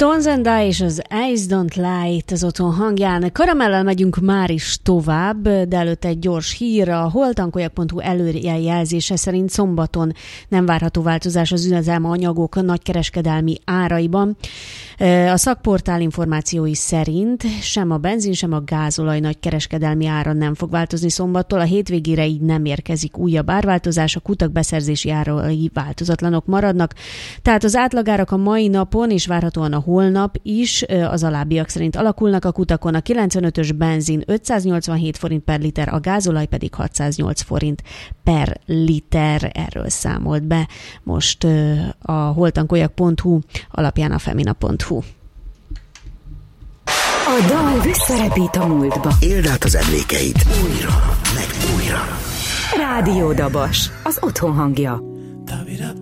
Tones and I és az Eyes Don't Lie itt az otthon hangján. Karamellel megyünk már is tovább, de előtt egy gyors hír. A holtankoljak.hu előrejelzése szerint szombaton nem várható változás az üzemanyagok nagykereskedelmi áraiban. A szakportál információi szerint sem a benzin, sem a gázolaj nagykereskedelmi ára nem fog változni szombattól. A hétvégére így nem érkezik újabb árváltozás, a kutak beszerzési árai változatlanok maradnak. Tehát az átlagárak a mai napon és várhatóan a holnap is az alábbiak szerint alakulnak a kutakon. A 95-ös benzin 587 forint per liter, a gázolaj pedig 608 forint per liter. Erről számolt be most a holtankoljak.hu alapján a femina.hu. A dal visszarepít a múltba. Éld át az emlékeit újra, meg újra. Rádió Dabas, az otthon hangja. Tabira